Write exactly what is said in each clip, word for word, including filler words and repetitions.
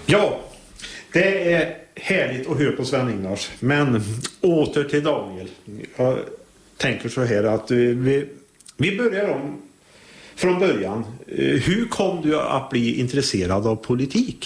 Ja, det är härligt att höra på Sven-Ingvars. Men åter till Daniel. Jag tänker så här att vi, vi börjar om från början. Hur kom du att bli intresserad av politik?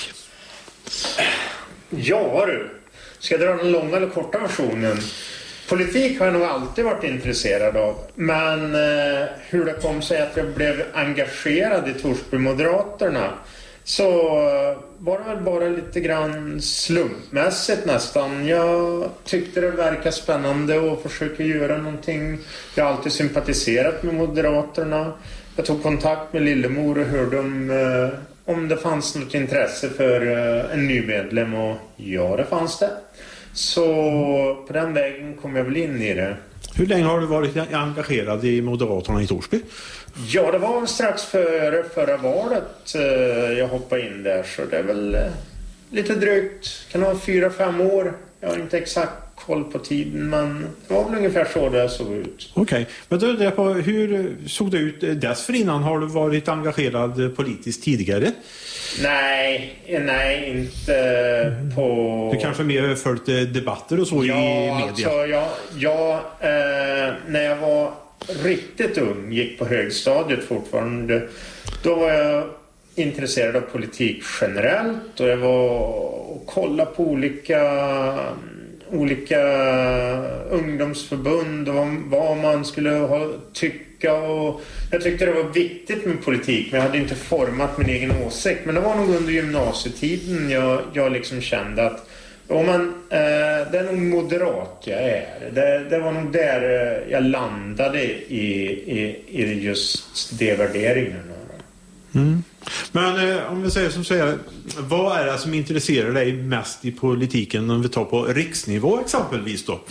Ja du, ska jag dra den långa eller korta versionen? Politik har jag nog alltid varit intresserad av. Men eh, hur det kom sig att jag blev engagerad i Torsby-moderaterna, så var det väl bara lite grann slumpmässigt nästan. Jag tyckte det verkade spännande att försöka göra någonting. Jag har alltid sympatiserat med Moderaterna. Jag tog kontakt med Lillemor och hörde om, eh, om det fanns något intresse för eh, en ny medlem, och ja, det fanns det. Så på den vägen kom jag väl in i det. Hur länge har du varit engagerad i Moderaterna i Torsby? Ja, det var strax före förra valet jag hoppade in där. Så det är väl lite drygt, kan det vara fyra, fem år. Jag har inte exakt koll på tiden, men det var väl ungefär så det såg ut. Okej, okay. Men då undrar jag på, hur såg det ut dessförinnan? Har du varit engagerad politiskt tidigare? Nej, nej, inte på... Du kanske mer följt debatter och så ja, i media? Alltså, ja, ja eh, när jag var riktigt ung, gick på högstadiet fortfarande, då var jag intresserad av politik generellt, och jag var och kollade på olika olika ungdomsförbund och vad man skulle ha, tycka, och jag tyckte det var viktigt med politik, men jag hade inte format min egen åsikt. Men det var nog under gymnasietiden jag, jag liksom kände att oh, men, eh, det är nog moderat jag är. Det, det var nog där jag landade i, i, i just de värderingarna. Mm. Men eh, om vi säger som säger, vad är det som intresserar dig mest i politiken om vi tar på riksnivå exempelvis då?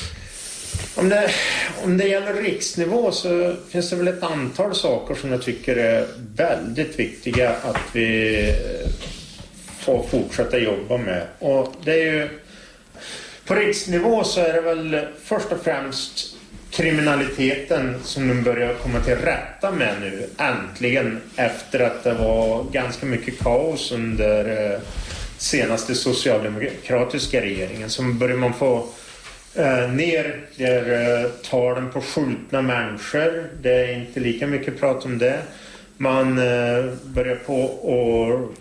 Om det, om det gäller riksnivå så finns det väl ett antal saker som jag tycker är väldigt viktiga att vi får fortsätta jobba med. Och det är ju, på riksnivå så är det väl först och främst kriminaliteten som de börjar komma till rätta med nu, äntligen, efter att det var ganska mycket kaos under eh, senaste socialdemokratiska regeringen. Så börjar man få eh, ner där, eh, talen på skjutna människor. Det är inte lika mycket prat om det. Man eh, börjar på och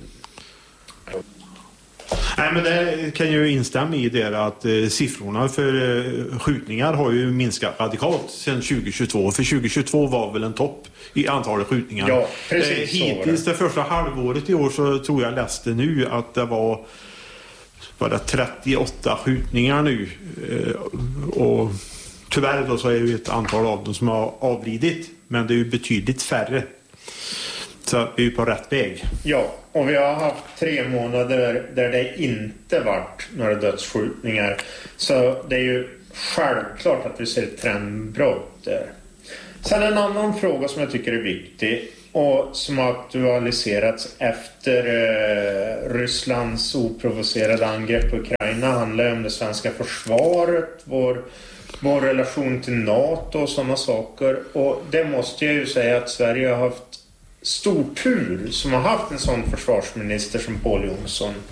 Nej, men det kan ju instämma i det att eh, siffrorna för eh, skjutningar har ju minskat radikalt sedan tjugo tjugotvå. För tjugo tjugotvå var väl en topp i antalet skjutningar. Ja, precis. Eh, hittills det. det första halvåret i år så tror jag läste nu att det var, var det trettioåtta skjutningar nu. Eh, och tyvärr då så är ju ett antal av dem som har avlidit. Men det är ju betydligt färre. Så vi är på rätt väg. Ja, och vi har haft tre månader där det inte varit några dödsskjutningar. Så det är ju självklart att vi ser ett trendbrott där. Sen en annan fråga som jag tycker är viktig och som har aktualiserats efter eh, Rysslands oprovocerade angrepp på Ukraina handlar om det svenska försvaret, vår, vår relation till NATO och sådana saker. Och det måste jag ju säga att Sverige har haft stor tur som har haft en sån försvarsminister som Pål Jonsson.